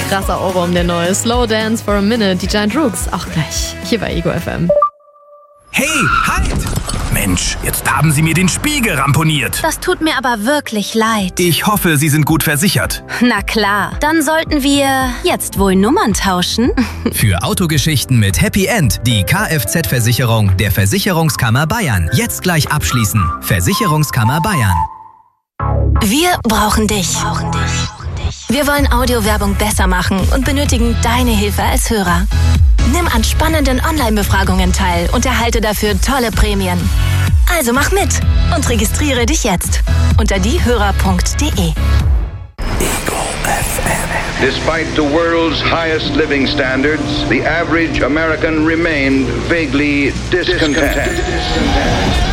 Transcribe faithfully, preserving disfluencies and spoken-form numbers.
krasser Ohrwurm, der neue Slow Dance for a Minute, die Giant Rooks. Auch gleich hier bei Ego F M. Hey, halt! Mensch, jetzt haben Sie mir den Spiegel ramponiert. Das tut mir aber wirklich leid. Ich hoffe, Sie sind gut versichert. Na klar, dann sollten wir jetzt wohl Nummern tauschen. Für Autogeschichten mit Happy End die Kfz-Versicherung der Versicherungskammer Bayern. Jetzt gleich abschließen. Versicherungskammer Bayern. Wir brauchen dich. Wir wollen Audiowerbung besser machen und benötigen deine Hilfe als Hörer. Nimm an spannenden Online-Befragungen teil und erhalte dafür tolle Prämien. Also mach mit und registriere dich jetzt unter diehörer punkt de. Ego F M. Despite the world's highest living standards, the average American remained vaguely discontented.